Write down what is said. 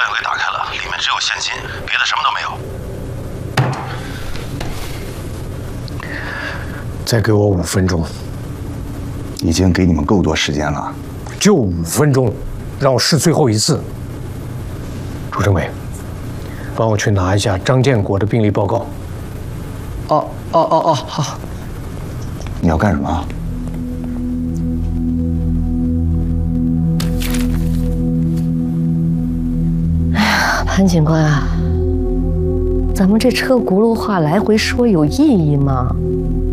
保险柜打开了，里面只有现金，别的什么都没有。 再给我5分钟。 已经给你们够多时间了。 就5分钟，让我试最后一次。朱政委，帮我去拿一下张建国的病历报告。 好。你要干什么？ 潘警官啊，咱们这车轱辘话来回说有意义吗？